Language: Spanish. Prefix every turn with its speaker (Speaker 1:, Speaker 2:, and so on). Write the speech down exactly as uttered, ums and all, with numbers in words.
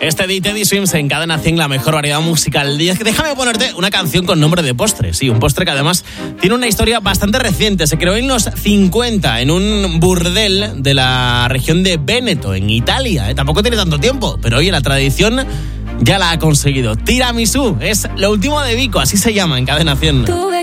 Speaker 1: Este de Teddy Swims en Cadena cien, la mejor variedad musical. Déjame ponerte una canción con nombre de postre. Sí, un postre que además tiene una historia bastante reciente. Se creó en los cincuenta en un burdel de la región de Véneto, en Italia. ¿eh? Tampoco tiene tanto tiempo, pero oye, la tradición ya la ha conseguido. Tiramisú es lo último de Vico, así se llama en Cadena cien.
Speaker 2: Tuve